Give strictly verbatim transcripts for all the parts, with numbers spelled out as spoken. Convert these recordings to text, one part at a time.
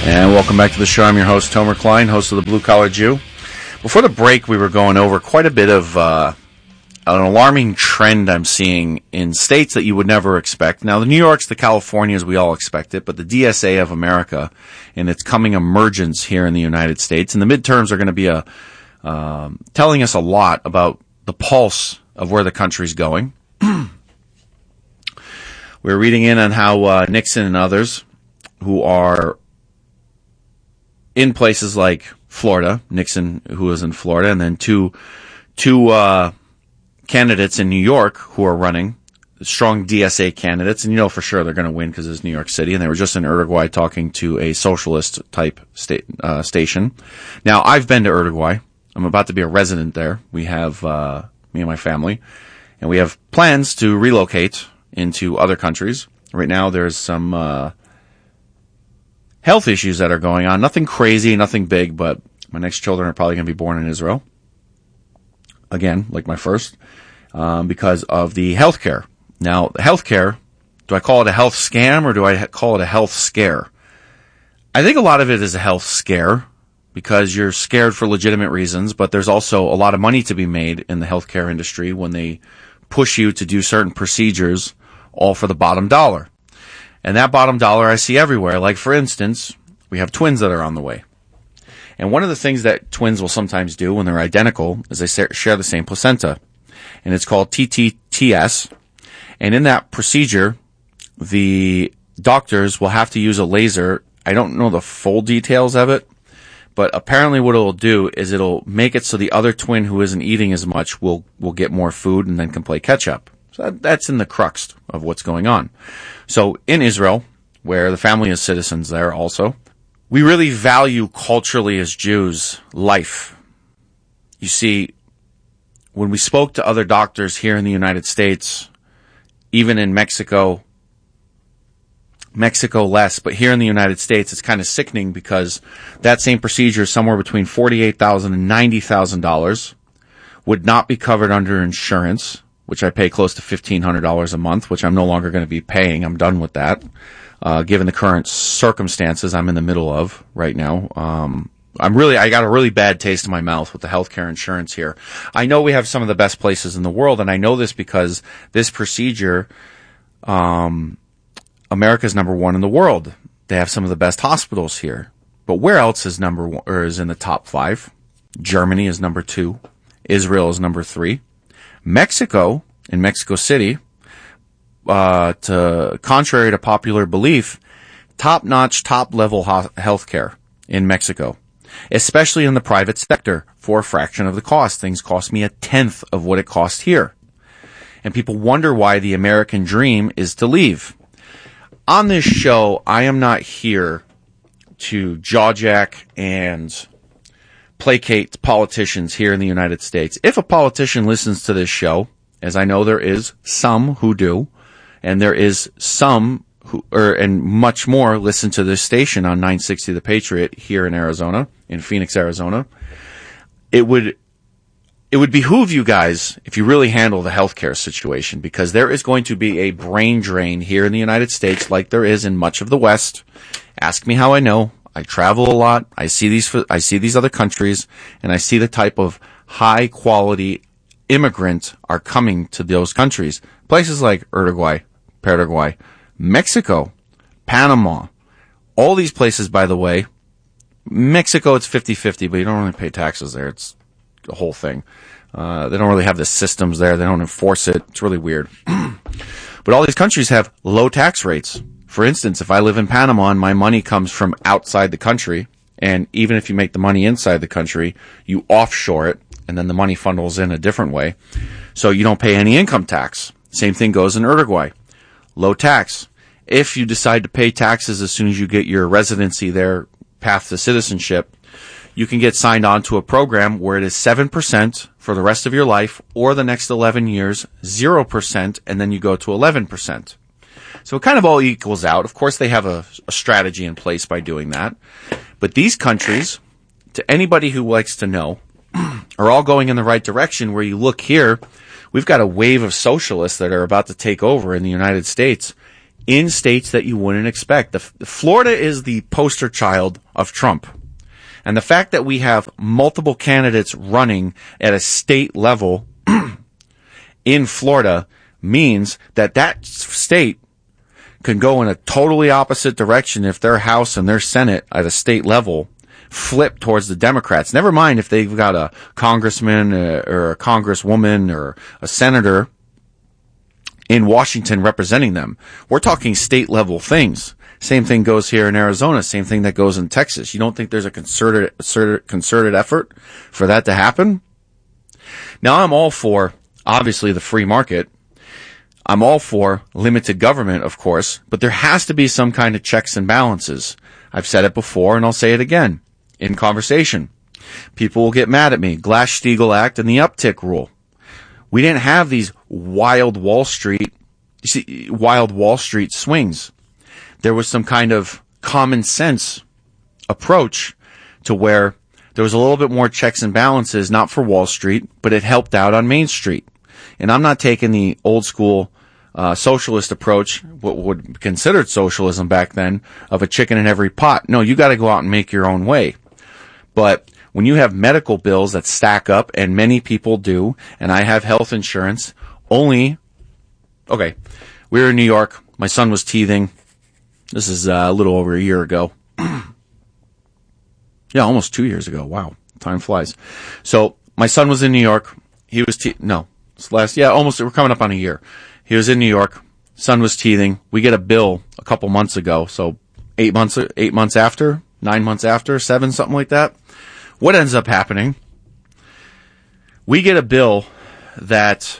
And welcome back to the show. I'm your host, Tomer Klein, host of the Blue Collar Jew. Before the break, we were going over quite a bit of uh, an alarming trend I'm seeing in states that you would never expect. Now, the New Yorks, the Californias, we all expect it, but the D S A of America and its coming emergence here in the United States, and the midterms are going to be a um, telling us a lot about the pulse of where the country's going. We're reading in on how uh, Nixon and others who are in places like Florida, Nixon, who is in Florida, and then two two uh, candidates in New York who are running, strong D S A candidates, and you know for sure they're going to win because it's New York City, and they were just in Uruguay talking to a socialist-type sta- uh, station. Now, I've been to Uruguay. I'm about to be a resident there. We have, uh, me and my family, and we have plans to relocate into other countries. Right now, there's some uh, health issues that are going on. Nothing crazy, nothing big, but my next children are probably going to be born in Israel. Again, like my first, um, because of the health care. Now, the health care, do I call it a health scam or do I call it a health scare? I think a lot of it is a health scare because you're scared for legitimate reasons, but there's also a lot of money to be made in the healthcare industry when they push you to do certain procedures all for the bottom dollar. And that bottom dollar I see everywhere. Like, for instance, we have twins that are on the way. And one of the things that twins will sometimes do when they're identical is they share the same placenta. And it's called T T T S. And in that procedure, the doctors will have to use a laser. I don't know the full details of it, but apparently what it'll do is it'll make it so the other twin who isn't eating as much will, will get more food and then can play catch up. So that, that's in the crux of what's going on. So in Israel, where the family is citizens there also, we really value culturally as Jews life. You see, when we spoke to other doctors here in the United States, even in Mexico, Mexico less, but here in the United States, it's kind of sickening because that same procedure is somewhere between forty-eight thousand dollars and ninety thousand dollars, would not be covered under insurance, which I pay close to fifteen hundred dollars a month, which I'm no longer going to be paying. I'm done with that, uh, given the current circumstances I'm in the middle of right now. Um, I'm really, I got a really bad taste in my mouth with the healthcare insurance here. I know we have some of the best places in the world, and I know this because this procedure, um, America's number one in the world. They have some of the best hospitals here. But where else is number one, or is in the top five? Germany is number two. Israel is number three. Mexico, in Mexico City, uh, to, contrary to popular belief, top-notch, top-level ho- healthcare in Mexico, especially in the private sector, for a fraction of the cost. Things cost me a tenth of what it costs here. And people wonder why the American dream is to leave. On this show, I am not here to jawjack and placate politicians here in the United States. If a politician listens to this show, as I know there is some who do, and there is some who, or, and much more listen to this station on nine sixty The Patriot here in Arizona, in Phoenix, Arizona, it would, it would behoove you guys if you really handle the healthcare situation, because there is going to be a brain drain here in the United States like there is in much of the West. Ask me how I know. I travel a lot. I see these, I see these other countries, and I see the type of high quality immigrant are coming to those countries. Places like Uruguay, Paraguay, Mexico, Panama, all these places, by the way. Mexico, it's fifty-fifty, but you don't really pay taxes there. It's the whole thing. Uh, they don't really have the systems there. They don't enforce it. It's really weird. But all these countries have low tax rates. For instance, if I live in Panama and my money comes from outside the country, and even if you make the money inside the country, you offshore it, and then the money funnels in a different way, so you don't pay any income tax. Same thing goes in Uruguay. Low tax. If you decide to pay taxes as soon as you get your residency there, path to citizenship, you can get signed on to a program where it is seven percent for the rest of your life, or the next eleven years, zero percent, and then you go to eleven percent. So it kind of all equals out. Of course, they have a, a strategy in place by doing that. But these countries, to anybody who likes to know, are all going in the right direction. Where you look here, we've got a wave of socialists that are about to take over in the United States. in states that you wouldn't expect. The, Florida is the poster child of Trump. And the fact that we have multiple candidates running at a state level in Florida means that that state can go in a totally opposite direction if their House and their Senate at a state level flip towards the Democrats. Never mind if they've got a congressman or a congresswoman or a senator in Washington representing them. We're talking state level things. Same thing goes here in Arizona. Same thing that goes in Texas. You don't think there's a concerted, concerted, concerted effort for that to happen? Now, I'm all for, obviously, the free market. I'm all for limited government, of course, but there has to be some kind of checks and balances. I've said it before, and I'll say it again in conversation. People will get mad at me. Glass-Steagall Act and the uptick rule. We didn't have these wild Wall Street, you see, wild Wall Street swings. There was some kind of common sense approach to where there was a little bit more checks and balances, not for Wall Street, but it helped out on Main Street. And I'm not taking the old school uh, socialist approach, what would be considered socialism back then, of a chicken in every pot. No, you got to go out and make your own way. But when you have medical bills that stack up, and many people do, and I have health insurance, only, okay, we were in New York. My son was teething. This is uh, a little over a year ago. Yeah, almost two years ago. Wow, time flies. So my son was in New York. He was te- no, it's last yeah, almost. We're coming up on a year. He was in New York. Son was teething. We get a bill a couple months ago. So eight months, eight months after, nine months after, seven, something like that. What ends up happening? We get a bill that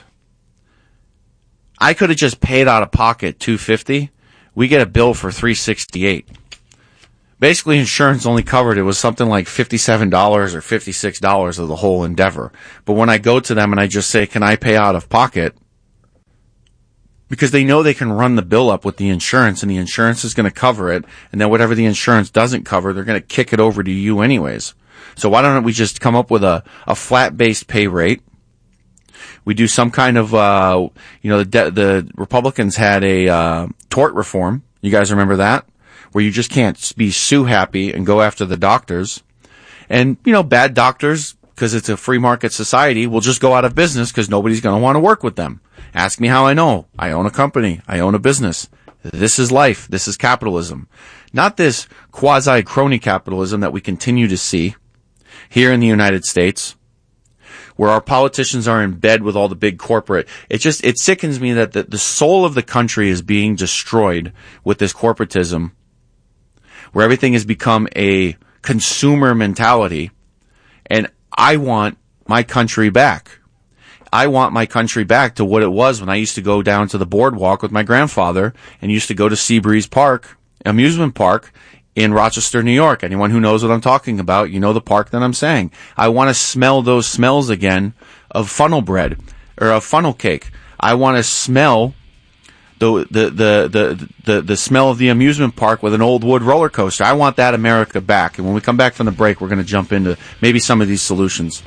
I could have just paid out of pocket two hundred fifty dollars. We get a bill for three hundred sixty-eight dollars. Basically, insurance only covered, it was something like fifty-seven dollars or fifty-six dollars of the whole endeavor. But when I go to them and I just say, can I pay out of pocket? Because they know they can run the bill up with the insurance, and the insurance is going to cover it. And then whatever the insurance doesn't cover, they're going to kick it over to you anyways. So why don't we just come up with a, a flat-based pay rate? We do some kind of, uh, you know, the, de- the Republicans had a uh, tort reform. You guys remember that? Where you just can't be sue happy and go after the doctors. And, you know, bad doctors, because it's a free market society, will just go out of business because nobody's going to want to work with them. Ask me how I know. I own a company. I own a business. This is life. This is capitalism. Not this quasi-crony capitalism that we continue to see here in the United States, where our politicians are in bed with all the big corporate. It just, it sickens me that the, the soul of the country is being destroyed with this corporatism, where everything has become a consumer mentality. And I want my country back. I want my country back to what it was when I used to go down to the boardwalk with my grandfather and used to go to Seabreeze Park, amusement park, in Rochester, New York. Anyone who knows what I'm talking about, you know the park that I'm saying. I want to smell those smells again of funnel bread or of funnel cake. I want to smell the the, the the the the smell of the amusement park with an old wood roller coaster. I want that America back. And when we come back from the break, we're going to jump into maybe some of these solutions.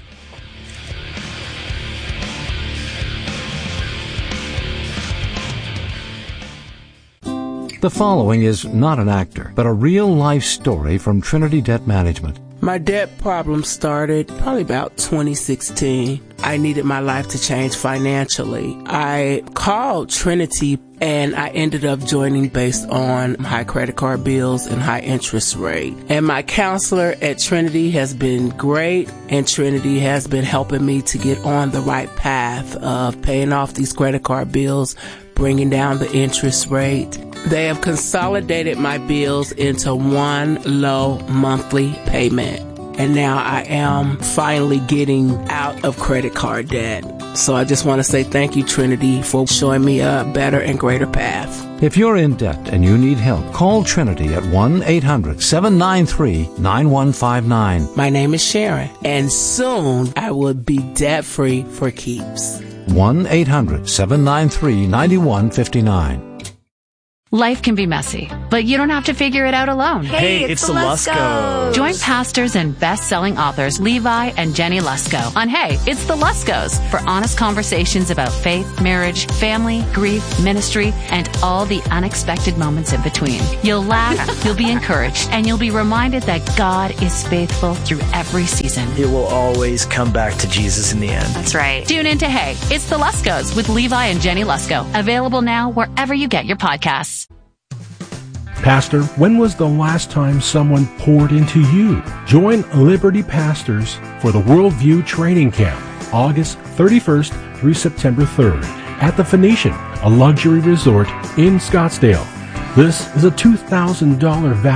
The following is not an actor, but a real-life story from Trinity Debt Management. My debt problem started probably about twenty sixteen. I needed my life to change financially. I called Trinity and I ended up joining based on high credit card bills and high interest rate. And my counselor at Trinity has been great, and Trinity has been helping me to get on the right path of paying off these credit card bills, bringing down the interest rate. They have consolidated my bills into one low monthly payment. And now I am finally getting out of credit card debt. So I just want to say thank you, Trinity, for showing me a better and greater path. If you're in debt and you need help, call Trinity at one eight hundred seven nine three nine one five nine. My name is Sharon, and soon I will be debt-free for keeps. one eight hundred seven nine three nine one five nine. Life can be messy, but you don't have to figure it out alone. Hey, it's, it's the Luskos. Join pastors and best-selling authors Levi and Jenny Lusko on Hey, It's the Luskos for honest conversations about faith, marriage, family, grief, ministry, and all the unexpected moments in between. You'll laugh, you'll be encouraged, and you'll be reminded that God is faithful through every season. It will always come back to Jesus in the end. That's right. Tune in to Hey, It's the Luskos with Levi and Jenny Lusko. Available now wherever you get your podcasts. Pastor, when was the last time someone poured into you? Join Liberty Pastors for the Worldview Training Camp, August thirty-first through September third, at the Phoenician, a luxury resort in Scottsdale. This is a two thousand dollars value